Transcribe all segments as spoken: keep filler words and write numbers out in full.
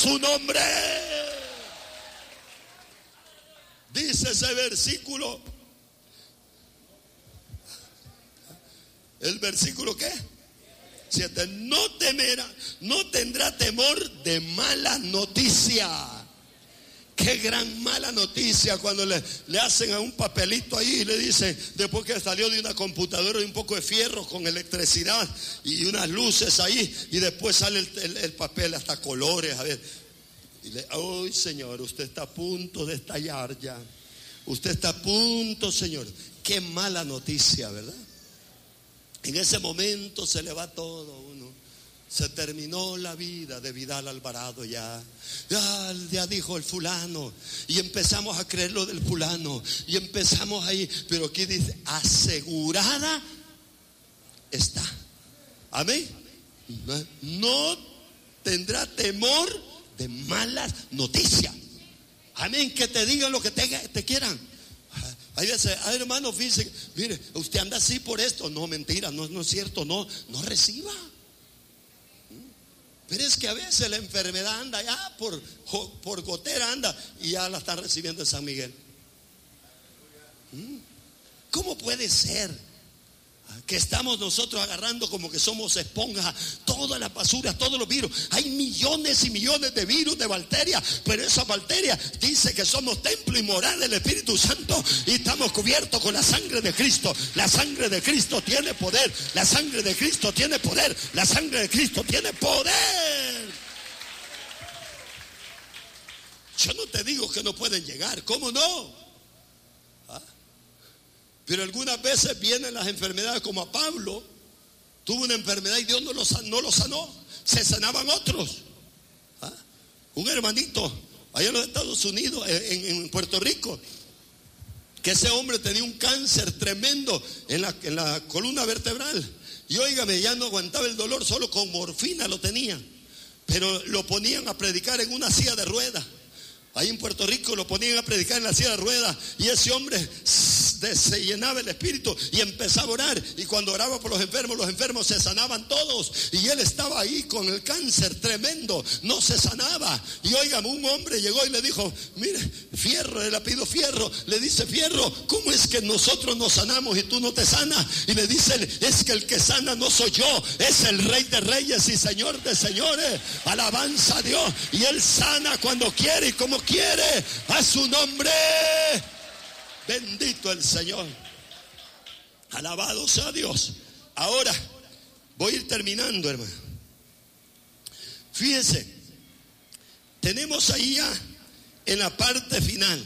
su nombre. Dice ese versículo. ¿El versículo qué? Siete. No temerá, no tendrá temor de mala noticia. Qué gran mala noticia cuando le, le hacen a un papelito ahí y le dicen, después que salió de una computadora y un poco de fierro con electricidad y unas luces ahí, y después sale el, el, el papel hasta colores, a ver, y le, ¡ay, Señor! Usted está a punto de estallar ya. Usted está a punto, Señor. Qué mala noticia, ¿verdad? En ese momento se le va todo uno. Se terminó la vida de Vidal Alvarado ya. Ya, ya dijo el fulano. Y empezamos a creer lo del fulano. Y empezamos ahí. Pero aquí dice, asegurada está. Amén. No, no tendrá temor de malas noticias. Amén. Que te digan lo que te, te quieran. Hay veces, ay, hermano, fíjese, mire, usted anda así por esto. No, mentira, no, no es cierto, no, no reciba. Pero es que a veces la enfermedad anda ya por, por gotera anda y ya la están recibiendo en San Miguel. ¿Cómo puede ser que estamos nosotros agarrando como que somos esponja todas las basuras, todos los virus? Hay millones y millones de virus, de bacterias, pero esa bacteria dice que somos templo y morada del Espíritu Santo y estamos cubiertos con la sangre de Cristo. La sangre de Cristo tiene poder, la sangre de Cristo tiene poder, la sangre de Cristo tiene poder. Yo no te digo que no pueden llegar, ¿cómo no? Pero algunas veces vienen las enfermedades, como a Pablo. Tuvo una enfermedad y Dios no lo, no lo sanó. Se sanaban otros. ¿Ah? Un hermanito allá en los Estados Unidos, en, en Puerto Rico, que ese hombre tenía un cáncer tremendo en la, en la columna vertebral. Y óigame, ya no aguantaba el dolor, solo con morfina lo tenía. Pero lo ponían a predicar en una silla de ruedas. Ahí en Puerto Rico lo ponían a predicar en la silla de ruedas. Y ese hombre se llenaba el espíritu y empezaba a orar. Y cuando oraba por los enfermos, los enfermos se sanaban todos. Y él estaba ahí con el cáncer tremendo, no se sanaba. Y oigan, un hombre llegó y le dijo, mire, Fierro, le pido Fierro. Le dice, Fierro, ¿cómo es que nosotros nos sanamos y tú no te sanas? Y le dice, es que el que sana no soy yo, es el Rey de Reyes y Señor de Señores. Alabanza a Dios. Y él sana cuando quiere y como quiere, a su nombre. Bendito el Señor. Alabado sea Dios. Ahora voy a ir terminando, hermano. Fíjense, tenemos ahí ya en la parte final,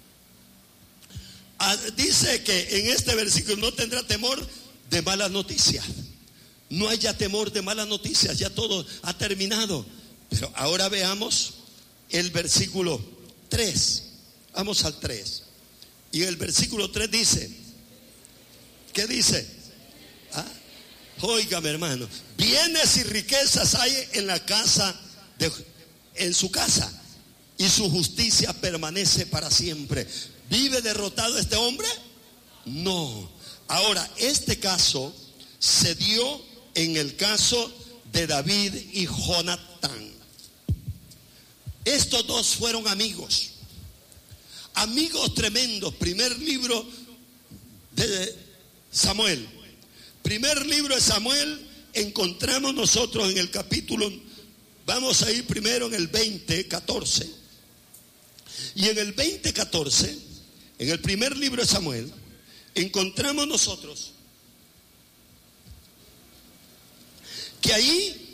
ah, dice que en este versículo no tendrá temor de malas noticias. No haya temor de malas noticias, ya todo ha terminado. Pero ahora veamos el versículo tres. Vamos al tres. Y el versículo tres dice, ¿qué dice? ¿Ah? Óigame, hermano, bienes y riquezas hay en la casa de, en su casa, y su justicia permanece para siempre. ¿Vive derrotado este hombre? No. Ahora, este caso se dio en el caso de David y Jonatán. Estos dos fueron amigos. Amigos tremendos. Primer libro de Samuel. Primer libro de Samuel. Encontramos nosotros en el capítulo, vamos a ir primero en el veinte, catorce. Y en el veinte, catorce, en el primer libro de Samuel, encontramos nosotros que ahí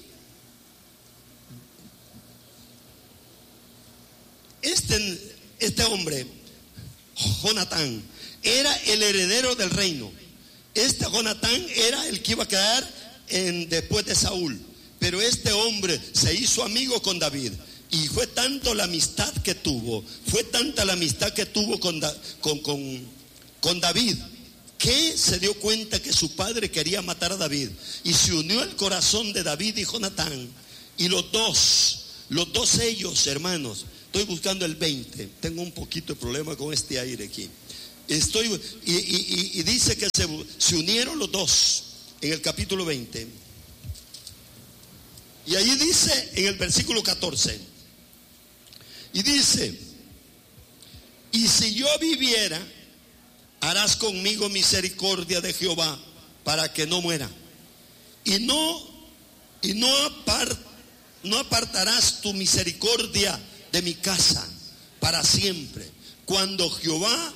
este Este hombre, Jonatán, era el heredero del reino. Este Jonatán era el que iba a quedar en, después de Saúl. Pero este hombre se hizo amigo con David. Y fue tanto la amistad que tuvo, fue tanta la amistad que tuvo con, con, con, con David, que se dio cuenta que su padre quería matar a David. Y se unió el corazón de David y Jonatán. Y los dos, los dos ellos, hermanos, estoy buscando el veinte. Tengo un poquito de problema con este aire aquí. Estoy, y, y, y dice que se, se unieron los dos en el capítulo veinte. Y ahí dice en el versículo catorce: Y dice: y si yo viviera, harás conmigo misericordia de Jehová, para que no muera. Y no, y no, apart, no apartarás tu misericordia de mi casa para siempre, cuando Jehová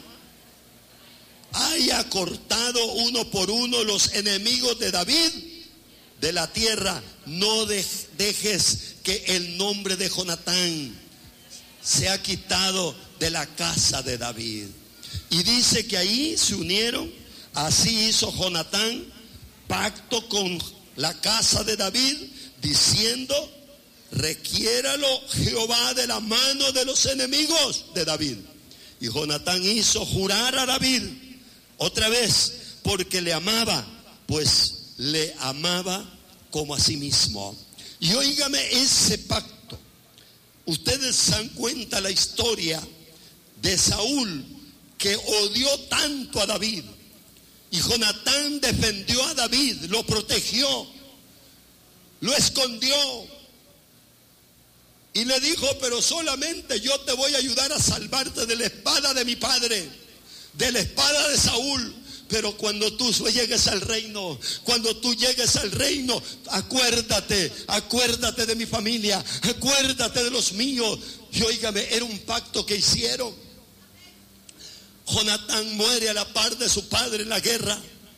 haya cortado uno por uno los enemigos de David de la tierra. No dejes que el nombre de Jonatán sea quitado de la casa de David. Y dice que ahí se unieron. Así hizo Jonatán pacto con la casa de David, diciendo: requiéralo Jehová de la mano de los enemigos de David. Y Jonatán hizo jurar a David otra vez, porque le amaba, pues le amaba como a sí mismo. Y óigame ese pacto. Ustedes se dan cuenta la historia de Saúl, que odió tanto a David. Y Jonatán defendió a David, lo protegió, lo escondió. Y le dijo: pero solamente yo te voy a ayudar a salvarte de la espada de mi padre, de la espada de Saúl. Pero cuando tú llegues al reino, cuando tú llegues al reino, acuérdate, acuérdate de mi familia, acuérdate de los míos. Y óigame, era un pacto que hicieron. Jonatán muere a la par de su padre en la guerra,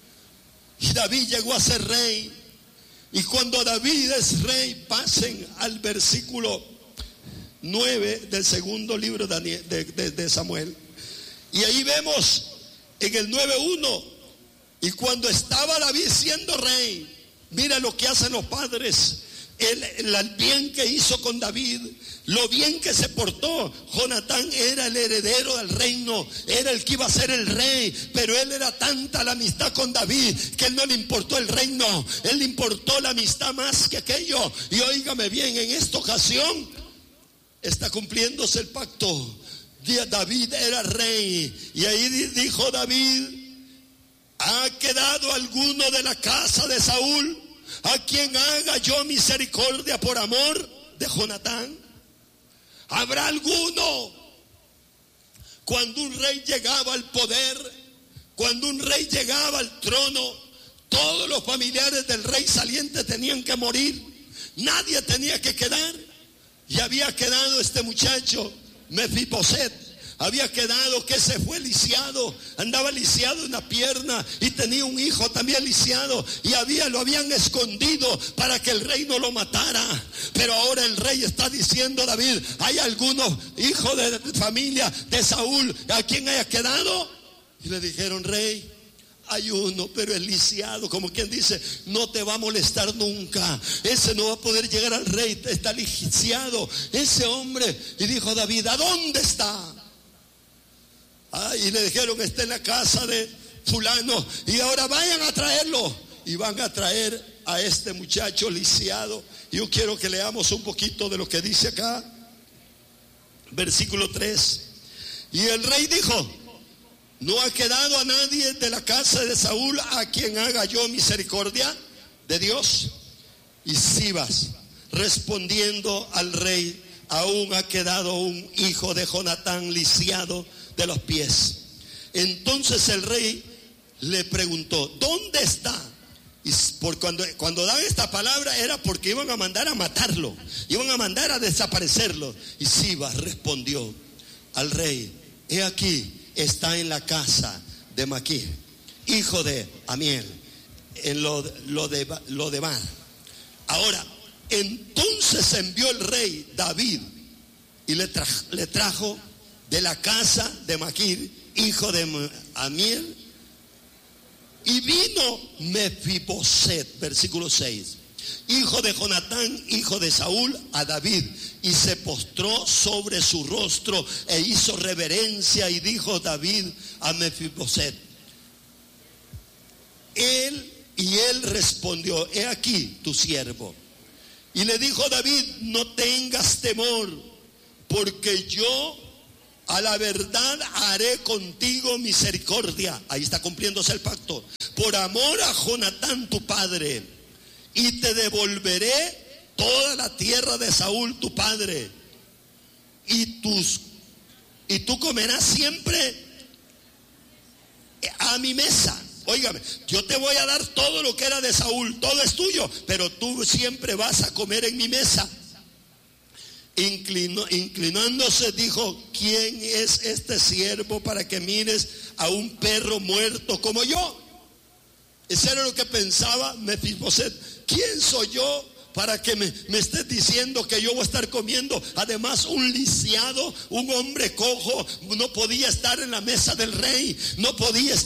y David llegó a ser rey. Y cuando David es rey, pasen al versículo nueve del segundo libro de, de, de, de Samuel. Y ahí vemos en el nueve uno: y cuando estaba David siendo rey, mira lo que hacen los padres, el, el bien que hizo con David, lo bien que se portó. Jonatán era el heredero del reino, era el que iba a ser el rey, pero él era tanta la amistad con David que él no le importó el reino, él le importó la amistad más que aquello. Y óigame bien, en esta ocasión está cumpliéndose el pacto. David era rey, y ahí dijo David: ¿ha quedado alguno de la casa de Saúl a quien haga yo misericordia por amor de Jonatán? ¿Habrá alguno? Cuando un rey llegaba al poder, cuando un rey llegaba al trono, todos los familiares del rey saliente tenían que morir, nadie tenía que quedar. Y había quedado este muchacho Mefiboset, había quedado que se fue lisiado, andaba lisiado en la pierna y tenía un hijo también lisiado, y había, lo habían escondido para que el rey no lo matara. Pero ahora el rey está diciendo: David, ¿hay alguno hijo de familia de Saúl a quien haya quedado? Y le dijeron: rey, hay uno, pero es lisiado, como quien dice, no te va a molestar nunca, ese no va a poder llegar al rey, está lisiado ese hombre. Y dijo David: ¿a dónde está? Ah, y le dijeron: está en la casa de fulano. Y ahora vayan a traerlo. Y van a traer a este muchacho lisiado. Yo quiero que leamos un poquito de lo que dice acá, versículo tres. Y el rey dijo: ¿no ha quedado a nadie de la casa de Saúl a quien haga yo misericordia de Dios? Y Sibas, respondiendo al rey: aún ha quedado un hijo de Jonatán lisiado de los pies. Entonces el rey le preguntó: ¿dónde está? Y por cuando, cuando dan esta palabra era porque iban a mandar a matarlo, iban a mandar a desaparecerlo. Y Sibas respondió al rey: he aquí, está en la casa de Maquir, hijo de Amiel, en lo, lo de lo de Bar. Ahora, entonces envió el rey David y le, tra, le trajo de la casa de Maquir, hijo de Amiel. Y vino Mefiboset, versículo seis, hijo de Jonatán, hijo de Saúl, a David, y se postró sobre su rostro e hizo reverencia. Y dijo David a Mefiboset, él y él respondió: he aquí tu siervo. Y le dijo David: no tengas temor, porque yo a la verdad haré contigo misericordia. Ahí está cumpliéndose el pacto, por amor a Jonatán tu padre, y te devolveré toda la tierra de Saúl tu padre. y tus y tú comerás siempre a mi mesa. Óigame, yo te voy a dar todo lo que era de Saúl, todo es tuyo, pero tú siempre vas a comer en mi mesa. Inclinó, inclinándose dijo: ¿quién es este siervo para que mires a un perro muerto como yo? Eso era lo que pensaba Mefiboset. ¿Quién soy yo para que me, me estés diciendo que yo voy a estar comiendo? Además, un lisiado, un hombre cojo, no podía estar en la mesa del rey, no podía estar